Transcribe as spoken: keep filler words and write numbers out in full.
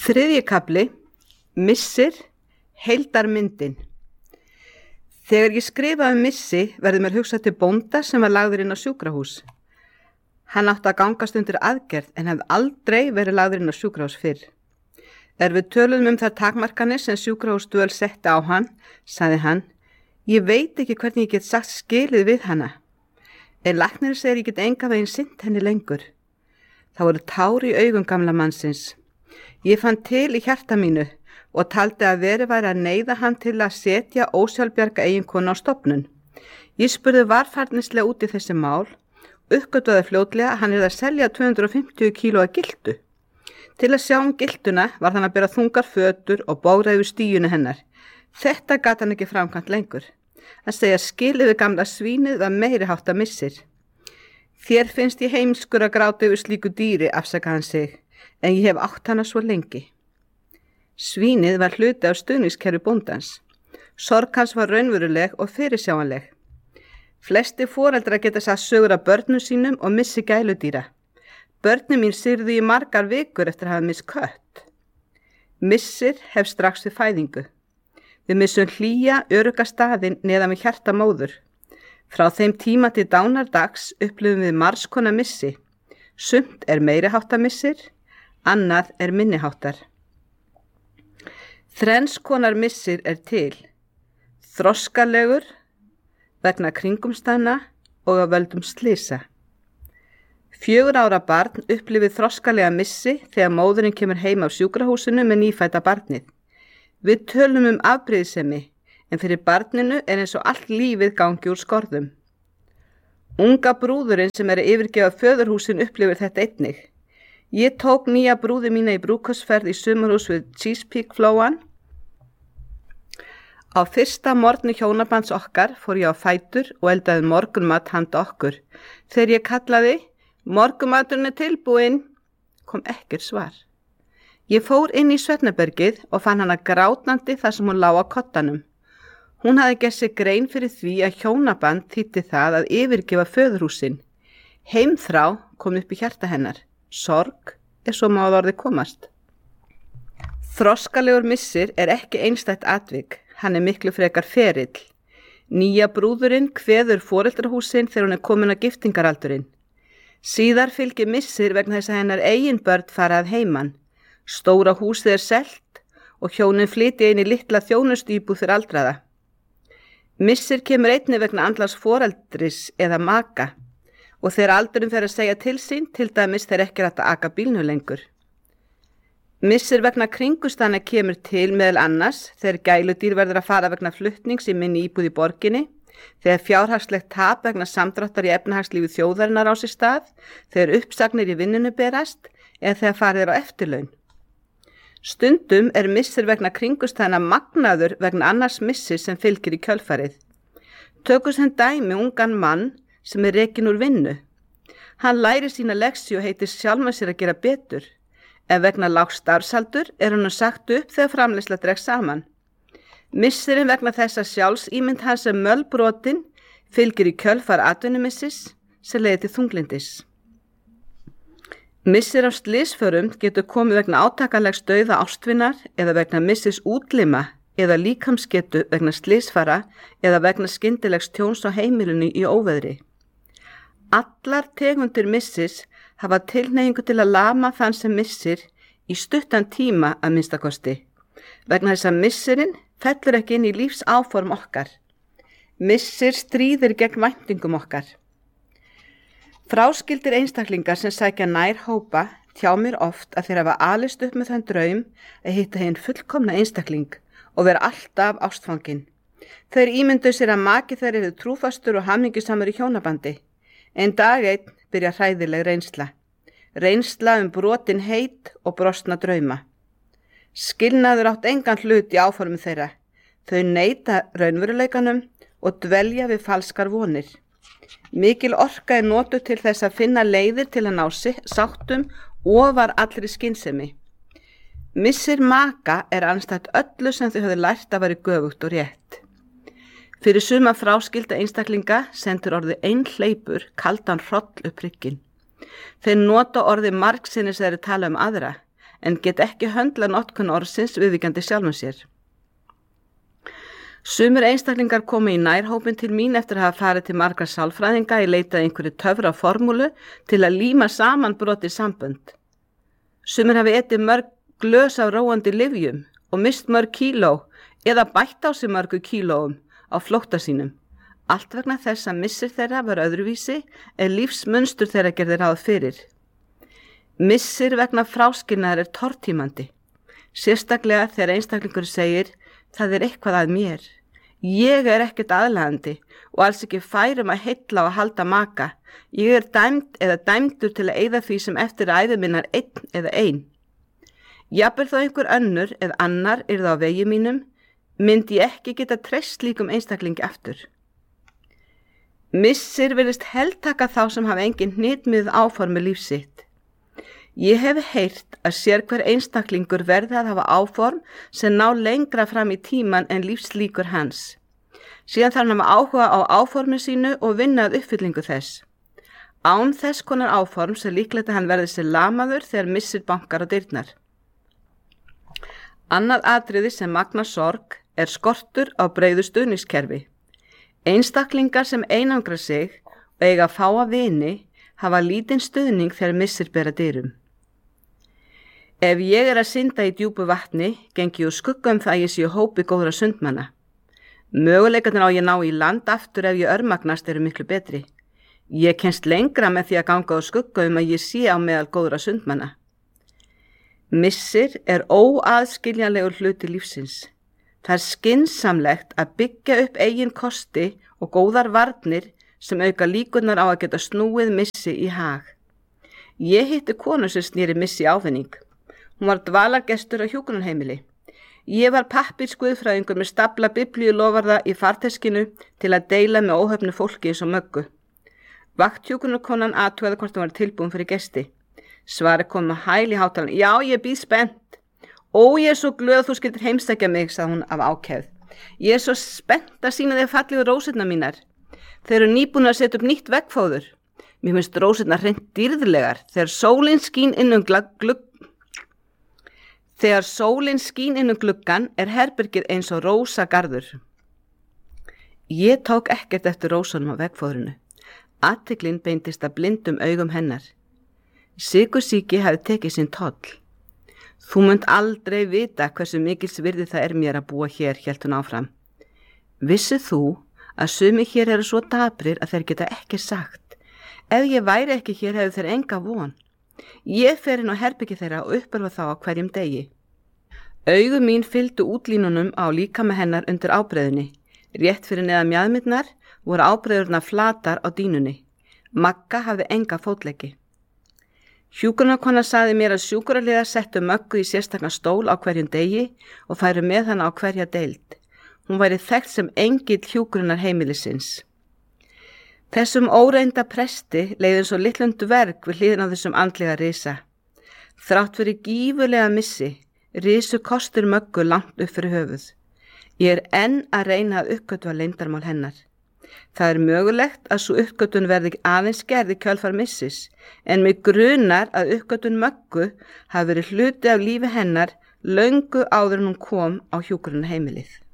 Þriðji kafli, missir, heildarmyndin. Þegar ég skrifaði um missi verður mér hugsað til bónda sem var lagður inn á sjúkrahús. Hann átti að gangast undir aðgerð en hefði aldrei verið lagður inn á sjúkrahús fyrr. Er við töluðum um þær takmarkanir sem sjúkrahúsdvöl setti á hann, sagði hann, ég veit ekki hvernig ég get sagt skilið við hana. En læknir segir ég get enga veginn sinnt henni lengur. Það voru tár í augum gamla mannsins. Ég fann til í hjarta mínu og taldi að verið væri að neyða hann til að setja ósjálfbjarga eiginkonu á stofnun. Ég spurði varfærnislega út í þessi mál, uppgötvaði fljótlega að hann er að selja tvö hundruð fimmtíu kílóa giltu. Til að sjá um giltuna var hann að bera þungar fötur og bóra yfir stíunni hennar. Þetta gat hann ekki framkvæmt lengur. Hann segja skilið við gamla svínið var meiri hátta missir. Þér finnst ég heimskur að gráta yfir slíku dýri, afsakaði hann sig, en ég hef átt hana svo lengi. Svínið var hluti af stuðningskerfi bóndans. Sorg hans var raunveruleg og fyrirsjáanleg. Flesti foreldrar geta sagt sögur af börnum sínum og missi gæludýra. Börnin mín syrðu í margar vikur eftir að hafa misst kött. Missir hef strax við fæðingu. Við missum hlýja, örugga staðinn neðan við hjarta móður. Frá þeim tíma til dánardags upplifum við margs konar missi. Sumt er meiri háttar missir, annað er minni háttar. Þrenns konar missir er til. Þroskalegur, vegna kringumstæðna og af völdum slysa. Fjögur ára barn upplifir þroskalega missi þegar móðurinn kemur heim af sjúkrahúsinu með nýfædda barnið. Við tölum um afbrýðisemi, en fyrir barninu er eins og allt lífið gangi úr skorðum. Unga brúðurinn sem er að yfirgefa föðurhúsin upplifir þetta einnig. Ég tók nýja brúði mína í brúðkaupsferð í sumarhús við Chesapeake flóann. Á fyrsta morgni hjónabands okkar fór ég á fætur og eldaði morgunmat handa okkur. Þegar ég kallaði, morgunmaturinn er tilbúinn, kom ekkert svar. Ég fór inn í svefnherbergið og fann hana grátnandi þar sem hún lá á koddanum. Hún hafði gert sér grein fyrir því að hjónaband þýddi það að yfirgefa föðurhúsin. Heimþrá kom upp í hjarta hennar. Sorg er svo má að orði komast. Þroskalegur missir er ekki einstætt atvik. Hann er miklu frekar ferill. Nýja brúðurinn kveður foreldrahúsin þegar hún er komin að giftingaraldurinn. Síðar fylgir missir vegna þess að hennar eigin börn fara að heiman. Stóra húsið er selt og hjónin flytja inn í litla þjónustýbúð fyrir aldraða. Missir kemur einnig vegna andlags foreldris eða maka og þegar aldurinn fer að segja til sín, til dæmis þeir ekki rætt að aka bílnu lengur. Missir vegna kringustana kemur til meðal annars þegar gæludýr verður að fara vegna flutnings í minni íbúð í borginni, þegar fjárhagslegt tap vegna samdráttar í efnahagslífi þjóðarinnar á sér stað, þegar uppsagnir í vinnunni berast eða þegar farið er á eftirlaun. Stundum er missir vegna kringustana magnaður vegna annars missir sem fylgir í kjölfarið. Tökum sem dæmi ungan mann sem er rekinn úr vinnu. Hann læri sína leksíu og heitir sjálfan sér að gera betur, en vegna lágs starfsaldur er hann sagt upp þegar framleiðsla dregst saman. Missirinn vegna þess að sjálfsímynd hans er mölbrotin fylgir í kjölfar atvinnumissis sem leiðir til þunglindis. Missir af slysförum getur komið vegna átakalegs dauða ástvinar eða vegna missis útlima eða líkamsgetu vegna slysfara eða vegna skyndilegs tjóns á heimilinu í óveðri. Allar tegundir missis hafa tilhneigingu til að lama þann sem missir í stuttan tíma að minnstakosti. Vegna þess að missirinn fellur ekki inn í lífsáform okkar. Missir stríðir gegn væntingum okkar. Fráskildir einstaklingar sem sækja nær hópa tjá mér oft að þeir hafa alist upp með þann draum að hitta hinn fullkomna einstakling og vera alltaf ástfangin. Þeir ímyndu sér að maki þeir eru trúfastur og hamingjusamur í hjónabandi. En dag einn byrja hræðileg reynsla. Reynsla um brotin heit og brostna drauma. Skilnaður átt engan hlut í áformum þeirra. Þau neita raunveruleikanum og dvelja við falskar vonir. Mikil orka er notuð til þess að finna leiðir til að ná sáttum ofar allri skynsemi. Missir maka er andstætt öllu sem þau höfðu lært að vera göfugt og rétt. Fyrir suma fráskilda einstaklinga sendur orðið einhleypur kaldan hroll upp hrygginn. Þeir nota orðið margsinnis þegar þeir tala um aðra, en get ekki höndla notkun orðsins viðvíkjandi sjálfum sér. Sumir einstaklingar komu í nærhópin til mín eftir að hafa farið til margra sálfræðinga í leitað einhverju töfra formúlu til að líma saman brotið sambönd. Sumir hafi etið mörg glös af róandi lyfjum og mist mörg kíló eða bætt á sig mörgu kílóum á flótta sínum. Allt vegna þess að missir þeirra var öðruvísi en lífsmunstur þeirra gerði ráð fyrir. Missir vegna fráskinnaðar er tortímandi. Sérstaklega þegar einstaklingur segir, það er eitthvað að mér. Ég er ekkert aðlaðandi og alls ekki færum að heilla og halda maka. Ég er dæmd eða dæmdur til að eyða því sem eftir ævi minnar einn eða ein. Jafnvel þó einhver önnur eða annar yrði á vegi mínum, myndi ég ekki geta treyst slíkum einstaklingi aftur. Missir virðist heltaka þá sem hafa engin hnitmið áformi líf sitt. Ég hef heyrt að sér hver einstaklingur verði að hafa áform sem ná lengra fram í tíman en lífslíkur hans. Síðan þarf hann að hafa áhuga á áformi sínu og vinna að uppfyllingu þess. Án þess konar áforms er líklegt að hann verði sér lamaður þegar missir bankar á dyrnar. Annað atriði sem magnar sorg er skortur á breiðu stuðningskerfi. Einstaklingar sem einangra sig og eiga fáa vini hafa lítinn stuðning þegar missir bera dyrum. Ef ég er að synda í djúpu vatni, gengi ég úr skugga um það að ég sé hópi góðra sundmanna. Möguleikarnir á ég ná í land aftur ef ég örmagnast eru miklu betri. Ég kemst lengra með því að ganga úr skugga um að ég sé á meðal góðra sundmanna. Missir er óaðskiljanlegur hluti lífsins. Það er skynsamlegt að byggja upp eigin kosti og góðar varnir sem auka líkurnar á að geta snúið missi í hag. Ég hitti konu sem snýri missi ávinning. Hún var dvalargestur á hjúkrunarheimili. Ég var pappírsguðfræðingur með stafla biblíulofarða í farteskinu til að deila með óhöfnu fólki eins og Möggu. Vakthjúkrunarkonan athugaði hvort hún var tilbúin fyrir gesti. Svari kom með hæl í hátalann. Já, ég býð spennt. Ó, ég er svo glöð þú skildir heimsækja mig, sagði hún af ákefð. Ég er svo spennt að sýna þér fallegu rósirnar mínar. Þeir eru nýbúin að setja upp nýtt veggfóður. Mér finnst rósirnar hreint dýrðlegar. Þegar sólin skín inn um glugg... Þegar sólin skín inn um gluggan er herbergið eins og rósagarður. Ég tók ekkert eftir rósunum á veggfóðrinu. Athyglin beindist að blindum augum hennar. Sykursýki hafði tekið sinn toll. Þú munt aldrei vita hversu mikils virði það er mér að búa hér, hélt hún áfram. Vissið þú að sumi hér eru svo dabrir að þeir geta ekki sagt. Ef ég væri ekki hér hefur þeir enga von. Ég fer inn á herbergi þeirra og uppörfa þá á hverjum degi. Augu mín fylgdu útlínunum á líkama hennar undir ábreiðunni. Rétt fyrir neðan mjaðmirnar voru ábreiðurnar flatar á dýnunni. Magga hafði enga fótleggi. Hjúkrunarkona sagði mér að sjúkraliðar settu Möggu í sérstakan stól á hverjum degi og færu með hana á hverja deild. Hún væri þekkt sem engill hjúkrunar heimilisins. Þessum óreinda presti leiði svo litlum dverg við hliðina á þessum andlega risa. Þrátt fyrir gífurlega missi, risu kostur Möggu langt upp fyrir höfuð. Ég er enn að reyna að uppgötva leyndarmál hennar. Það er mögulegt að svo uppgötun verði aðeins gerð í kjölfar missis, en mig grunar að uppgötun Möggu hafi verið hluti af lífi hennar löngu áður en hún kom á hjúkrunarheimilið.